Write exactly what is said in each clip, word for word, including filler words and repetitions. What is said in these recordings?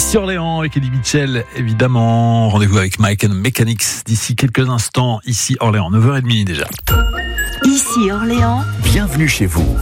Ici Orléans avec Eddie Mitchell, évidemment. Rendez-vous avec Mike and Mechanics d'ici quelques instants. Ici Orléans, neuf heures trente déjà. Ici Orléans. Bienvenue chez vous.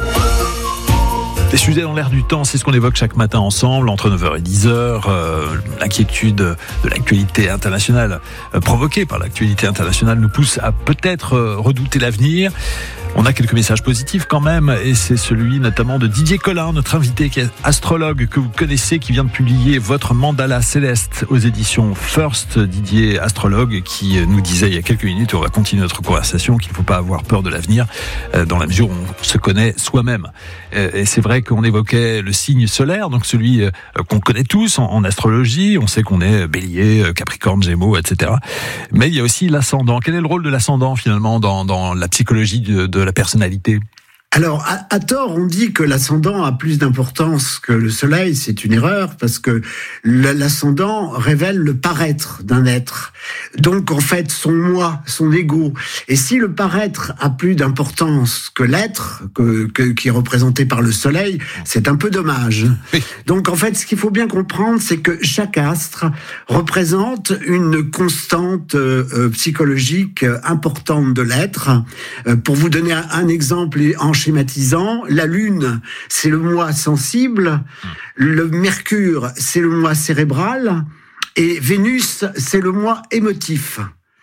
Les sujets dans l'air du temps, c'est ce qu'on évoque chaque matin ensemble, entre neuf heures et dix heures. Euh, l'inquiétude de l'actualité internationale, euh, provoquée par l'actualité internationale, nous pousse à peut-être euh, redouter l'avenir. On a quelques messages positifs quand même, et c'est celui notamment de Didier Collin, notre invité qui est astrologue, que vous connaissez, qui vient de publier Votre Mandala Céleste aux éditions First. Didier, astrologue, qui nous disait il y a quelques minutes, on va continuer notre conversation, qu'il ne faut pas avoir peur de l'avenir, dans la mesure où on se connaît soi-même. Et c'est vrai qu'on évoquait le signe solaire, donc celui qu'on connaît tous en astrologie. On sait qu'on est Bélier, Capricorne, Gémeaux, et cetera. Mais il y a aussi l'ascendant. Quel est le rôle de l'ascendant finalement dans, dans la psychologie de, de la personnalité? Alors, à, à tort, on dit que l'ascendant a plus d'importance que le soleil. C'est une erreur, parce que l'ascendant révèle le paraître d'un être. Donc, en fait, son moi, son ego. Et si le paraître a plus d'importance que l'être, que, que, qui est représenté par le soleil, c'est un peu dommage. Oui. Donc, en fait, ce qu'il faut bien comprendre, c'est que chaque astre représente une constante euh, psychologique importante de l'être. Euh, pour vous donner un, un exemple en schématisant, la Lune, c'est le moi sensible, le Mercure, c'est le moi cérébral, et Vénus, c'est le moi émotif.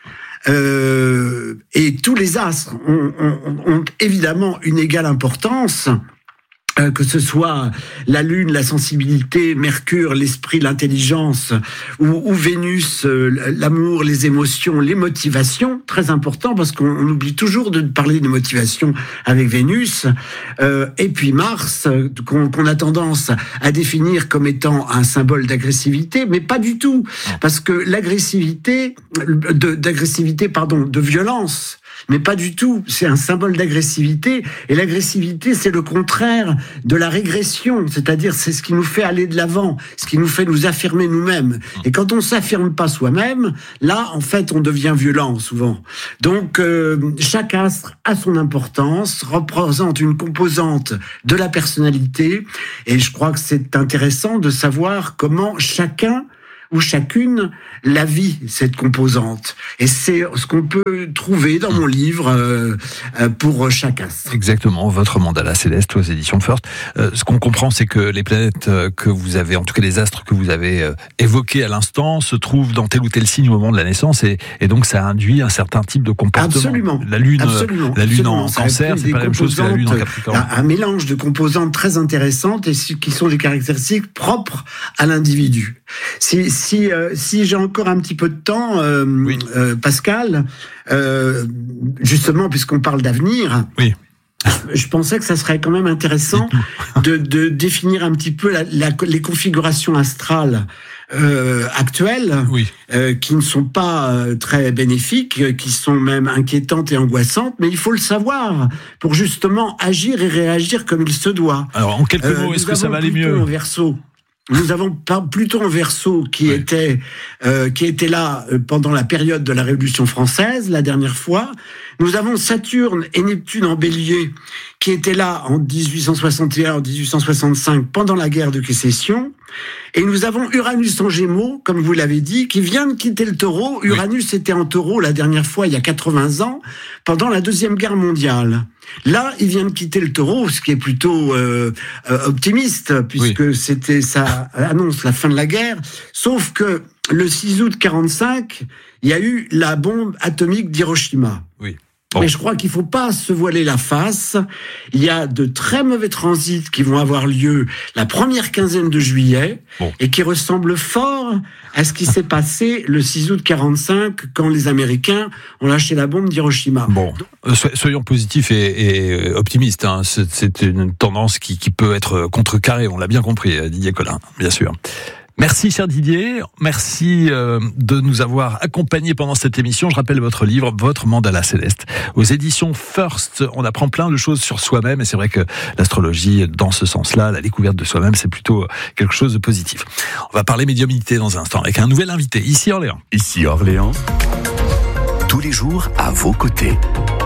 Euh, et tous les astres ont, ont, ont évidemment une égale importance, euh, que ce soit la Lune, la sensibilité, Mercure, l'esprit, l'intelligence, ou, ou Vénus, euh, l'amour, les émotions, les motivations, très important, parce qu'on on oublie toujours de parler des motivations avec Vénus, euh, et puis Mars, euh, qu'on, qu'on a tendance à définir comme étant un symbole d'agressivité, mais pas du tout, parce que l'agressivité, de, d'agressivité, pardon, de violence, mais pas du tout, c'est un symbole d'agressivité, et l'agressivité, c'est le contraire de la régression, c'est-à-dire c'est ce qui nous fait aller de l'avant, ce qui nous fait nous affirmer nous-mêmes. Et quand on s'affirme pas soi-même, là, en fait, on devient violent, souvent. Donc, euh, chaque astre a son importance, représente une composante de la personnalité, et je crois que c'est intéressant de savoir comment chacun ou chacune la vit, cette composante. Et c'est ce qu'on peut trouver dans mon livre euh, pour chaque astre. Exactement, Votre Mandala Céleste aux éditions First. Euh, ce qu'on comprend, c'est que les planètes que vous avez, en tout cas les astres que vous avez euh, évoqués à l'instant, se trouvent dans tel ou tel signe au moment de la naissance, et, et donc ça induit un certain type de comportement. Absolument. La Lune, absolument, la Lune absolument. en Cancer, c'est pas la même chose que la Lune en Capricorne. Un, un mélange de composantes très intéressantes et qui sont des caractéristiques propres à l'individu. Si, si, euh, si j'ai encore un petit peu de temps, euh, oui. euh, Pascal, euh, justement, puisqu'on parle d'avenir, oui. je pensais que ça serait quand même intéressant de, de définir un petit peu la, la, les configurations astrales euh, actuelles, oui. euh, qui ne sont pas euh, très bénéfiques, qui sont même inquiétantes et angoissantes, mais il faut le savoir pour justement agir et réagir comme il se doit. Alors, en quelques euh, mots, est-ce que ça va aller mieux ? En Verseau. Nous avons Pluton en Verseau qui oui. était euh, qui était là pendant la période de la Révolution française la dernière fois. Nous avons Saturne et Neptune en Bélier qui étaient là en dix-huit cent soixante et un, en dix-huit cent soixante-cinq pendant la guerre de Sécession. Et nous avons Uranus en Gémeaux, comme vous l'avez dit, qui vient de quitter le Taureau. Uranus oui. était en Taureau la dernière fois, il y a quatre-vingts ans, pendant la Deuxième Guerre mondiale. Là, il vient de quitter le Taureau, ce qui est plutôt euh, euh, optimiste, puisque oui. c'était ça annonce la fin de la guerre. Sauf que le six août quarante-cinq, il y a eu la bombe atomique d'Hiroshima. Oui. Bon. Mais je crois qu'il ne faut pas se voiler la face. Il y a de très mauvais transits qui vont avoir lieu la première quinzaine de juillet bon. et qui ressemblent fort à ce qui s'est passé le six août quarante-cinq quand les Américains ont lâché la bombe d'Hiroshima. Bon, soyons positifs et, et optimistes. Hein. C'est, c'est une tendance qui, qui peut être contrecarrée, on l'a bien compris, Didier Collin, bien sûr. Merci cher Didier, merci euh, de nous avoir accompagnés pendant cette émission. Je rappelle votre livre, Votre Mandala Céleste, aux éditions First. On apprend plein de choses sur soi-même et c'est vrai que l'astrologie, dans ce sens-là, la découverte de soi-même, c'est plutôt quelque chose de positif. On va parler médiumnité dans un instant avec un nouvel invité, ici Orléans. Ici Orléans, tous les jours à vos côtés.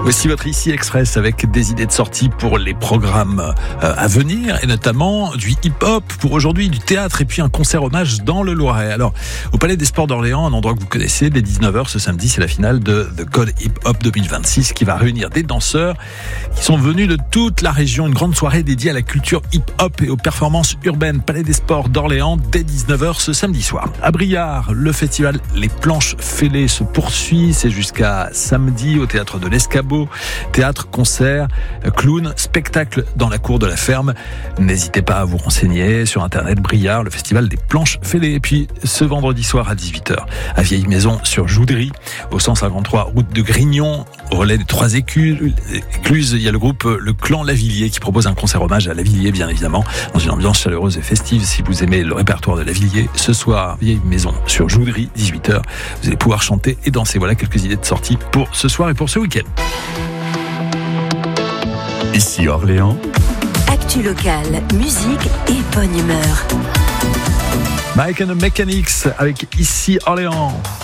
Voici votre Ici Express avec des idées de sortie pour les programmes euh, à venir et notamment du hip-hop pour aujourd'hui, du théâtre et puis un concert hommage dans le Loiret. Alors, au Palais des Sports d'Orléans, un endroit que vous connaissez, dès dix-neuf heures ce samedi, c'est la finale de The Code Hip Hop deux mille vingt-six qui va réunir des danseurs qui sont venus de toute la région. Une grande soirée dédiée à la culture hip-hop et aux performances urbaines. Palais des Sports d'Orléans dès dix-neuf heures ce samedi soir. À Briard, le festival Les Planches Fêlées se poursuit. C'est jusqu'à samedi au théâtre de l'Escabeau. Théâtre, concert, clown, spectacle dans la cour de la ferme. N'hésitez pas à vous renseigner sur internet. Briard, le festival des Planches Fêlées. Et puis ce vendredi soir à dix-huit heures à Vieille Maison sur Joudry, au cent cinquante-trois route de Grignon, au relais des Trois Écluses. Il y a le groupe Le Clan Lavillier qui propose un concert hommage à Lavillier, bien évidemment, dans une ambiance chaleureuse et festive. Si vous aimez le répertoire de Lavillier, ce soir, Vieille Maison sur Joudry, dix-huit heures, vous allez pouvoir chanter et danser. Voilà quelques idées de sortie pour ce soir et pour ce week-end. Ici Orléans. Actu locale, musique et bonne humeur. Mike and the Mechanics avec Ici Orléans.